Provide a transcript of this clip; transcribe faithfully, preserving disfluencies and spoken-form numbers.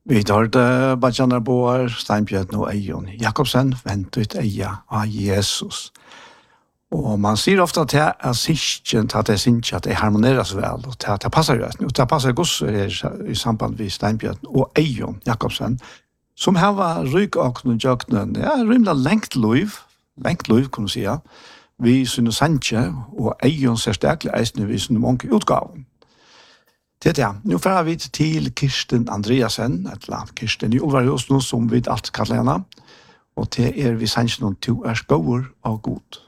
Vi tar det Bajanar Boar, Steinbjørn og Eion Jakobsen, vent ut eia av Jesus. Og man sier ofta at det er sikkert at det er sikkert at det harmoneres vel, og at det passer jo. Og det passer godt i samband med Steinbjørn og Eion Jakobsen, som har ryk og noen jøknen, ja, rymla lengt liv, lengt liv, kan du si, vi synes sanje, og Eion ser sterkelig eisende vi synes mange utgaven. Det er det. Nå fører vi til Kirsten Andreasen, et eller annet Kirsten i Olvarhus, nå som vi alt kaller henne, og det er vi sanje noen to er skåer og god.